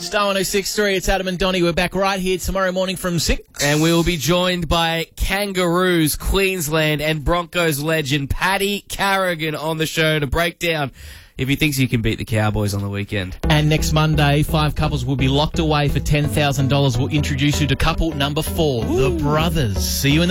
Star 106.3, it's Adam and Donnie. We're back right here tomorrow morning from 6. And we will be joined by Kangaroos, Queensland and Broncos legend Paddy Carrigan on the show to break down if he thinks he can beat the Cowboys on the weekend. And next Monday, 5 couples will be locked away for $10,000. We'll introduce you to couple number 4, the Brothers. See you in the